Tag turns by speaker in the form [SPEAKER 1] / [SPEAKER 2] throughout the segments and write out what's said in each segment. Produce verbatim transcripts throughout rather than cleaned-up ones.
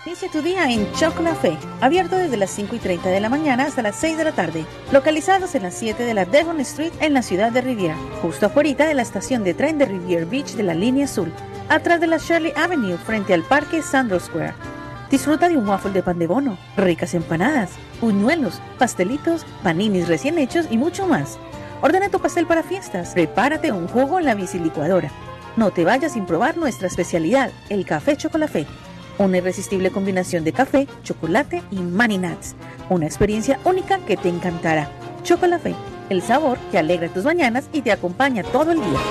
[SPEAKER 1] Inicia tu día en Chocolafé, abierto desde las cinco y treinta de la mañana hasta las seis de la tarde, localizados en las siete de la Devon Street en la ciudad de Riviera, justo afuera de la estación de tren de Riviera Beach de la línea azul, atrás de la Shirley Avenue frente al parque Sandro Square. Disfruta de un waffle de pan de bono, ricas empanadas, buñuelos, pastelitos, paninis recién hechos y mucho más. Ordena tu pastel para fiestas, prepárate un jugo en la bicilicuadora. No te vayas sin probar nuestra especialidad, el café Chocolafé. Una irresistible combinación de café, chocolate y Mani Nuts. Una experiencia única que te encantará. Chocolafé, el sabor que alegra tus mañanas y te acompaña todo el día.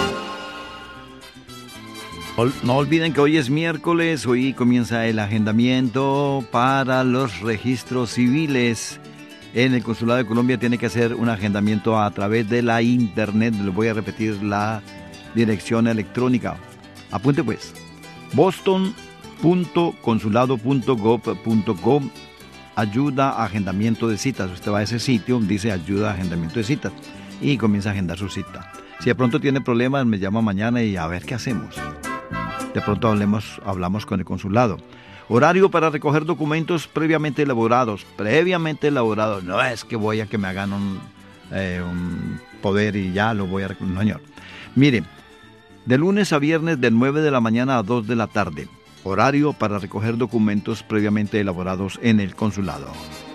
[SPEAKER 2] No olviden que hoy es miércoles, hoy comienza el agendamiento para los registros civiles. En el Consulado de Colombia tiene que hacer un agendamiento a través de la internet. Les voy a repetir la dirección electrónica. Apunte pues, boston punto consulado punto gov punto co, ayuda a agendamiento de citas. Usted va a ese sitio, dice ayuda a agendamiento de citas y comienza a agendar su cita. Si de pronto tiene problemas, me llama mañana y a ver qué hacemos. De pronto hablemos, hablamos con el consulado. Horario para recoger documentos previamente elaborados. Previamente elaborados. No es que voy a que me hagan un, eh, un poder y ya lo voy a recoger. No, señor. Mire, de lunes a viernes de nueve de la mañana a dos de la tarde. Horario para recoger documentos previamente elaborados en el consulado.